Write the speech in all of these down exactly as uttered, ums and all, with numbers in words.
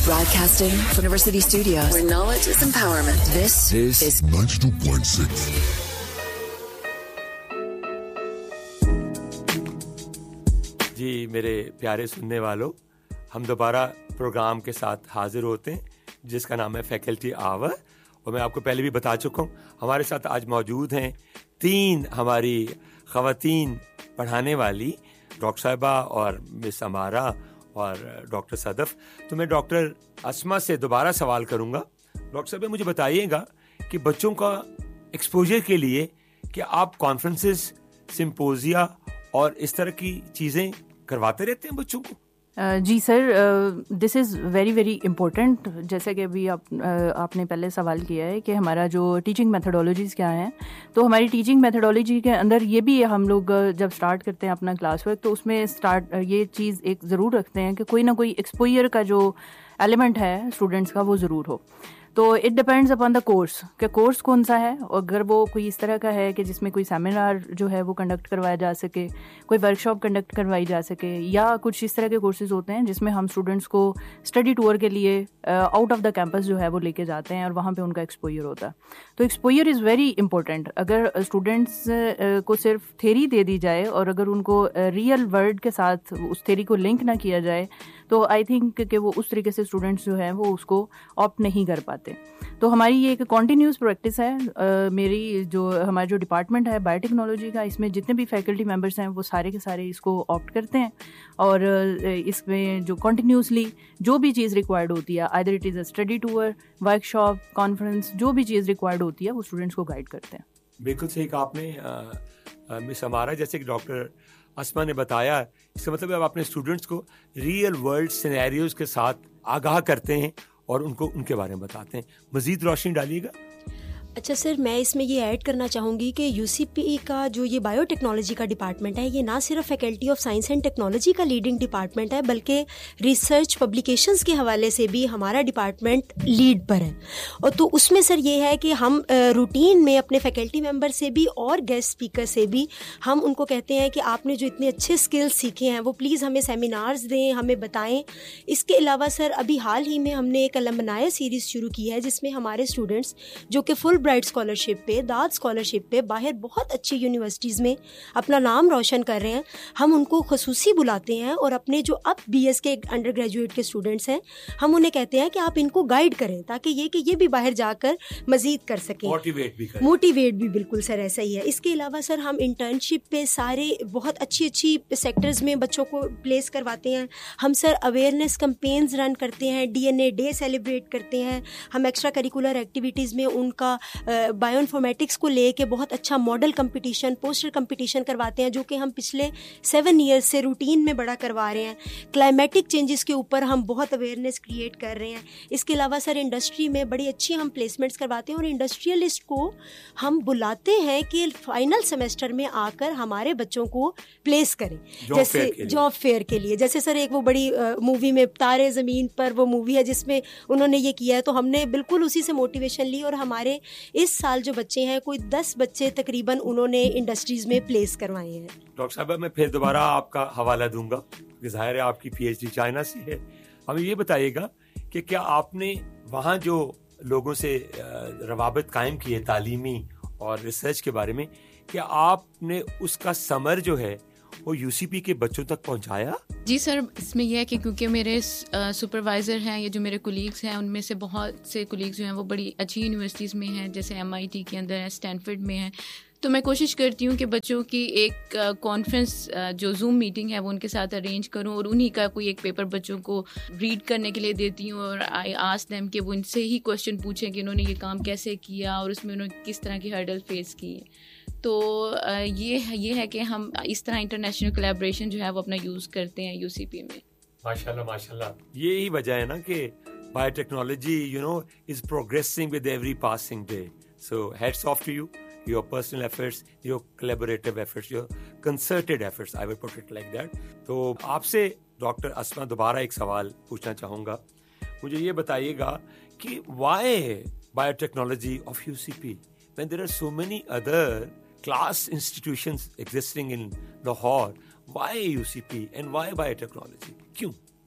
Broadcasting from University Studios, where knowledge is empowerment. This, this is ninety-two point six. जी मेरे प्यारे सुनने वालों, हम दोबारा प्रोग्राम के साथ हाजिर होते हैं जिसका नाम है फैकल्टी आवर। और मैं आपको पहले भी बता चुका हूँ, हमारे साथ आज मौजूद हैं तीन हमारी ख़वातीन पढ़ाने वाली, डॉक्टर साहिबा और मिस अमारा और डॉक्टर सदफ़। तो मैं डॉक्टर अस्मा से दोबारा सवाल करूँगा। डॉक्टर साहिबा, मुझे बताइएगा कि बच्चों का एक्सपोजर के लिए कि आप कॉन्फ्रेंसेस, सिम्पोजिया और इस तरह की चीज़ें करवाते रहते हैं बच्चों को? Uh, ji sir, this is very very important. जैसे कि अभी आप uh, आपने पहले सवाल किया है कि हमारा जो टीचिंग मेथडोलॉजीज़ क्या हैं, तो हमारी टीचिंग मेथडोलॉजी के अंदर ये भी हम लोग जब स्टार्ट करते हैं अपना क्लास वर्क, तो उसमें स्टार्ट ये चीज़ एक ज़रूर रखते हैं कि कोई ना कोई एक्सपोजर का जो एलिमेंट है स्टूडेंट्स का वो ज़रूर हो। तो it depends upon the course कि कोर्स कौन सा है, और अगर वो कोई इस तरह का है कि जिसमें कोई सेमिनार जो है वो कंडक्ट करवाया जा सके, कोई वर्कशॉप कंडक्ट करवाई जा सके, या कुछ इस तरह के कोर्सेज होते हैं जिसमें हम स्टूडेंट्स को स्टडी टूर के लिए आउट ऑफ द कैंपस जो है वो लेके जाते हैं और वहाँ पे उनका एक्सपोजर होता है। तो एक्सपोजर इज़ वेरी इंपॉर्टेंट। अगर स्टूडेंट्स uh, को सिर्फ थेरी दे दी जाए और अगर उनको रियल uh, वर्ल्ड के साथ उस थेरी को लिंक ना किया जाए, तो आई थिंक कि वो उस तरीके से स्टूडेंट्स जो हैं वो उसको ऑप्ट नहीं कर पाते। तो हमारी ये एक कॉन्टीन्यूस प्रैक्टिस है। uh, मेरी जो हमारा जो डिपार्टमेंट है बायोटेक्नोलॉजी का, इसमें जितने भी फैकल्टी मेंबर्स हैं वो सारे के सारे इसको ऑप्ट करते हैं, और uh, इसमें जो कॉन्टीन्यूसली जो भी चीज़ रिक्वायर्ड होती है, either it is a study tour, workshop, conference, जो भी चीज़ रिक्वायर्ड होती है वो स्टूडेंट्स को गाइड करते हैं। बिल्कुल सही कहा आपने मिस अमारा। जैसे कि डॉक्टर अस्मा ने बताया, इसका मतलब आप अपने स्टूडेंट्स को रियल वर्ल्ड सिनेरियोज के साथ आगाह करते हैं और उनको उनके बारे में बताते हैं। मज़ीद रोशनी डालिएगा। अच्छा सर, मैं इसमें ये ऐड करना चाहूँगी कि यूसीपी का जो ये बायोटेक्नोलॉजी का डिपार्टमेंट है, ये ना सिर्फ faculty of science and technology का लीडिंग डिपार्टमेंट है, बल्कि रिसर्च पब्लिकेशंस के हवाले से भी हमारा डिपार्टमेंट लीड पर है। और तो उसमें सर ये है कि हम रूटीन में अपने फैकल्टी मेंबर से भी और गेस्ट स्पीकर से भी हम उनको कहते हैं कि आपने जो इतने अच्छे स्किल्स सीखे हैं वो प्लीज़ हमें सेमिनार्स दें, हमें बताएँ। इसके अलावा सर अभी हाल ही में हमने एक अलमनाया सीरीज़ शुरू की है जिसमें हमारे स्टूडेंट्स जो कि फुल ब्राइट स्कॉलरशिप पे, दाद स्कॉलरशिप पे बाहर बहुत अच्छी यूनिवर्सिटीज़ में अपना नाम रोशन कर रहे हैं, हम उनको खुसूसी बुलाते हैं और अपने जो अब बीएस के अंडर ग्रेजुएट के स्टूडेंट्स हैं, हम उन्हें कहते हैं कि आप इनको गाइड करें ताकि ये कि ये भी बाहर जाकर मज़ीद कर सकें, मोटिवेट भी करें। मोटिवेट भी बिल्कुल सर, ऐसा ही है। इसके अलावा सर हम इंटर्नशिप पे सारे बहुत अच्छी अच्छी सेक्टर्स में बच्चों को प्लेस करवाते हैं। हम सर अवेयरनेस कैंपेन्स रन करते हैं, डीएनए डे सेलिब्रेट करते हैं। हम एक्स्ट्रा करिकुलर एक्टिविटीज़ में उनका बायोइन्फॉर्मेटिक्स को लेके बहुत अच्छा मॉडल कंपटीशन, पोस्टर कंपटीशन करवाते हैं, जो कि हम पिछले सेवन ईयर्स से रूटीन में बड़ा करवा रहे हैं। क्लाइमेटिक चेंजेस के ऊपर हम बहुत अवेयरनेस क्रिएट कर रहे हैं। इसके अलावा सर इंडस्ट्री में बड़ी अच्छी हम प्लेसमेंट्स करवाते हैं और इंडस्ट्रियलिस्ट को हम बुलाते हैं कि फाइनल सेमेस्टर में आकर हमारे बच्चों को प्लेस करें, जैसे जॉब फेयर के लिए। जैसे सर एक वो बड़ी मूवी में तारे ज़मीन पर वो मूवी है जिसमें उन्होंने ये किया है, तो हमने बिल्कुल उसी से मोटिवेशन ली और हमारे इस साल जो बच्चे हैं कोई दस बच्चे तकरीबन उन्होंने इंडस्ट्रीज में प्लेस करवाए हैं। डॉक्टर साहब, मैं फिर दोबारा आपका हवाला दूंगा, ज़ाहिर है आपकी पीएचडी चाइना से है। हमें ये बताइएगा कि क्या आपने वहाँ जो लोगों से रवाबत कायम की है तालीमी और रिसर्च के बारे में, क्या आपने उसका समर जो है वो यूसीपी के बच्चों तक पहुंचाया? जी सर, इसमें यह है कि क्योंकि मेरे सुपरवाइज़र हैं, ये जो मेरे कोलीग्स हैं, उनमें से बहुत से कोलीग्स जो हैं वो बड़ी अच्छी यूनिवर्सिटीज़ में हैं, जैसे एमआईटी के अंदर है, स्टैनफोर्ड में है। तो मैं कोशिश करती हूँ कि बच्चों की एक कॉन्फ्रेंस uh, जो जूम मीटिंग है वो उनके साथ अरेंज करूँ और उन्हीं का कोई एक पेपर बच्चों को रीड करने के लिए देती हूँ और आई आस्क देम कि वो इनसे ही क्वेश्चन पूछें कि उन्होंने ये काम कैसे किया और उसमें उन्होंने किस तरह की हर्डल फेस की है। तो ये है ये है कि हम इस तरह इंटरनेशनल कोलैबोरेशन जो है वो अपना यूज़ करते हैं यूसीपी में। माशाल्लाह माशाल्लाह, यही वजह है ना कि biotechnology you know is progressing with every passing day. So heads of to you, your personal efforts, your collaborative efforts, your concerted efforts, I will put it like that. तो आपसे डॉक्टर अस्मा दोबारा एक सवाल पूछना चाहूँगा। मुझे ये बताइएगा कि why biotechnology of U C P when there are so many other class institutions existing in Lahore? Why U C P and why biotechnology? क्यों?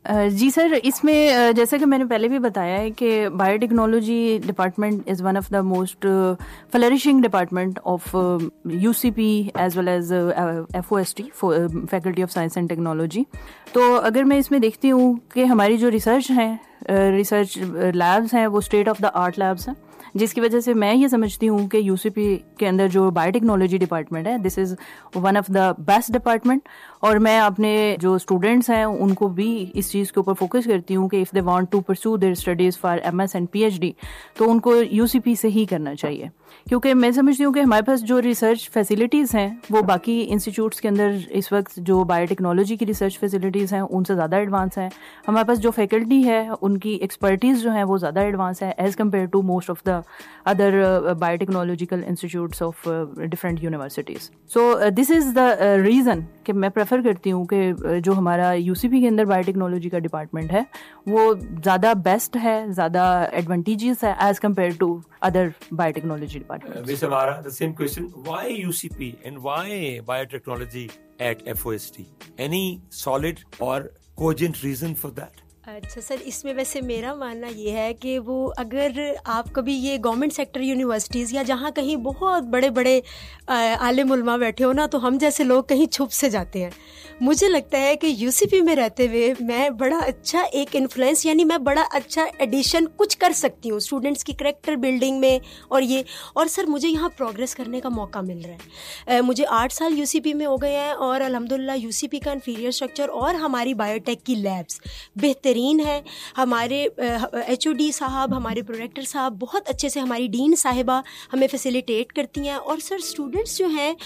جی سر, اس میں جیسا کہ میں نے پہلے بھی بتایا ہے کہ bio technology department is one of the most flourishing department of you C P as well as F O S T, faculty of science and technology. تو اگر میں اس میں دیکھتی ہوں کہ ہماری جو ریسرچ ہیں, ریسرچ لیبس ہیں, وہ state of the art labs ہیں, جس کی وجہ سے میں یہ سمجھتی ہوں کہ یو سی پی کے اندر جو بایو ٹیکنالوجی ڈپارٹمنٹ ہے, دس is one of the best department. اور میں اپنے جو اسٹوڈنٹس ہیں ان کو بھی اس چیز کے اوپر فوکس کرتی ہوں کہ if they want to pursue their studies for M S and P H D, تو ان کو یو سی پی سے ہی کرنا چاہیے, کیونکہ میں سمجھتی ہوں کہ ہمارے پاس جو ریسرچ فیسلٹیز ہیں وہ باقی انسٹیٹیوٹس کے اندر اس وقت جو بایو ٹیکنالوجی کی ریسرچ فیسلٹیز ہیں ان سے زیادہ ایڈوانس ہیں. ہمارے پاس جو فیکلٹی ہے ان کی ایکسپرٹیز جو ہیں وہ زیادہ ایڈوانس ہے as compare to most of the other bio technological institutes of different universities. So this is the reason کہ میں پریفر کرتی ہوں کہ جو ہمارا یو سی پی کے اندر بایو ٹیکنالوجی کا ڈپارٹمنٹ ہے وہ زیادہ بیسٹ ہے, زیادہ ایڈوانٹیجز ہے as compare to other bio technology department. Miss Amara, the same question. Why U C P and why biotechnology at F O S T? Any solid or cogent reason for that? اچھا سر, اس میں ویسے میرا ماننا یہ ہے کہ وہ اگر آپ کبھی یہ گورنمنٹ سیکٹر یونیورسٹیز یا جہاں کہیں بہت بڑے بڑے عالم علماء بیٹھے ہو نا, تو ہم جیسے لوگ کہیں چھپ سے جاتے ہیں. مجھے لگتا ہے کہ یو سی پی میں رہتے ہوئے میں بڑا اچھا ایک انفلوئنس, یعنی میں بڑا اچھا ایڈیشن کچھ کر سکتی ہوں اسٹوڈنٹس کی کریکٹر بلڈنگ میں. اور یہ اور سر مجھے یہاں پروگریس کرنے کا موقع مل رہا ہے. مجھے آٹھ سال یو سی پی میں ہو گئے ہیں اور الحمدللہ یو سی پی کا انفیریئر اسٹرکچر اور ہماری بایو ٹیک کی لیبس بہترین ہے. ہمارے ایچ او ڈی صاحب, ہمارے پروریکٹر صاحب بہت اچھے سے, ہماری ڈین صاحبہ ہمیں فیسیلیٹیٹ کرتی ہیں. اور سر اسٹوڈنٹس جو ہیں,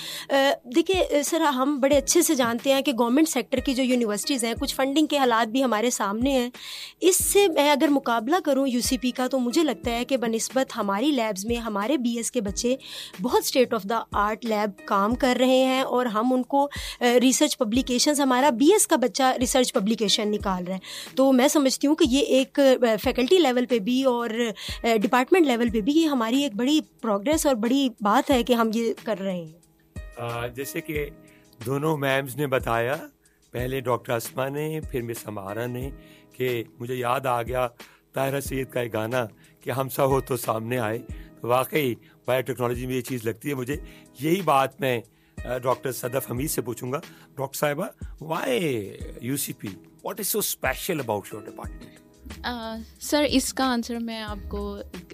دیکھیے سر ہم بڑے اچھے سے جانتے ہیں کہ گورنمنٹ سیکٹر کی جو یونیورسٹیز ہیں کچھ فنڈنگ کے حالات بھی ہمارے سامنے ہیں. اس سے میں اگر مقابلہ کروں یو سی پی کا تو مجھے لگتا ہے کہ بنسبت ہماری لیبز میں ہمارے بی ایس کے بچے بہت state of the art lab کام کر رہے ہیں, اور ہم ان کو ریسرچ پبلیکیشنز, ہمارا بی ایس کا بچہ ریسرچ پبلیکیشن نکال رہا ہے. تو میں سمجھتی ہوں کہ یہ ایک فیکلٹی لیول پہ بھی اور ڈپارٹمنٹ لیول پہ بھی یہ ہماری ایک بڑی پروگریس اور بڑی بات ہے کہ ہم یہ کر رہے ہیں. جیسے کہ دونوں میمز نے بتایا, پہلے ڈاکٹر اسما نے پھر مس امارا نے, کہ مجھے یاد آ گیا طاہرہ سید کا ایک گانا کہ ہم سا ہو تو سامنے آئے. تو واقعی بایو ٹیکنالوجی میں یہ چیز لگتی ہے مجھے. یہی بات میں ڈاکٹر صدف حمید سے پوچھوں گا. ڈاکٹر صاحبہ, why you C P, what is so special about your department? سر اس کا آنسر میں آپ کو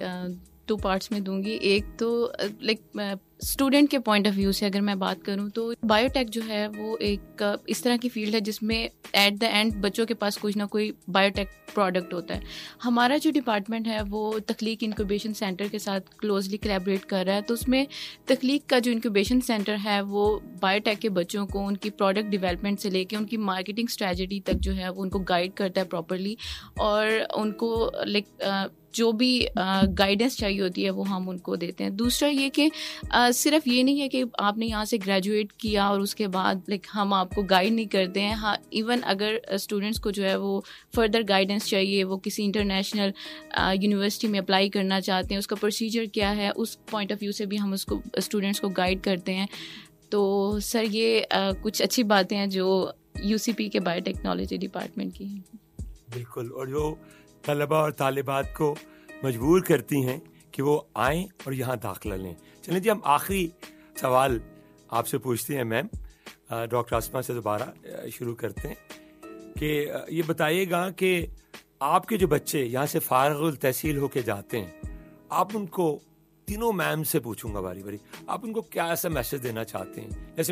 ٹو پارٹس میں دوں گی. ایک تو لائک اسٹوڈنٹ کے پوائنٹ آف ویو سے اگر میں بات کروں تو بایو ٹیک جو ہے وہ ایک اس طرح کی فیلڈ ہے جس میں ایٹ دا اینڈ بچوں کے پاس کچھ نہ کوئی بایو ٹیک پروڈکٹ ہوتا ہے. ہمارا جو ڈپارٹمنٹ ہے وہ تخلیق انکوبیشن سینٹر کے ساتھ کلوزلی کولیبریٹ کر رہا ہے. تو اس میں تخلیق کا جو انکوبیشن سینٹر ہے وہ بایو ٹیک کے بچوں کو ان کی پروڈکٹ ڈیولپمنٹ سے لے کے ان کی مارکیٹنگ اسٹریٹجی تک جو ہے وہ ان کو گائیڈ کرتا ہے پراپرلی, اور ان کو لائک جو بھی گائیڈنس چاہیے ہوتی ہے وہ ہم ان کو دیتے ہیں. دوسرا یہ کہ صرف یہ نہیں ہے کہ آپ نے یہاں سے گریجویٹ کیا اور اس کے بعد لائک ہم آپ کو گائیڈ نہیں کرتے ہیں. ہاں, ایون اگر اسٹوڈنٹس کو جو ہے وہ فردر گائیڈنس چاہیے, وہ کسی انٹرنیشنل یونیورسٹی میں اپلائی کرنا چاہتے ہیں, اس کا پروسیجر کیا ہے, اس پوائنٹ آف ویو سے بھی ہم اس کو اسٹوڈنٹس کو گائیڈ کرتے ہیں. تو سر یہ کچھ اچھی باتیں ہیں جو یو سی پی کے بایو ٹیکنالوجی ڈپارٹمنٹ کی ہیں. بالکل, اور جو طلباء اور طالبات کو مجبور کرتی ہیں کہ وہ آئیں اور یہاں داخلہ لیں. چلیں جی, ہم آخری سوال آپ سے پوچھتے ہیں میم. ڈاکٹر اسما سے دوبارہ شروع کرتے ہیں کہ یہ بتائیے گا کہ آپ کے جو بچے یہاں سے فارغ التحصیل ہو کے جاتے ہیں, آپ ان کو, تینوں میم سے پوچھوں گا باری باری, آپ ان کو کیا ایسا میسج دینا چاہتے ہیں؟ جیسے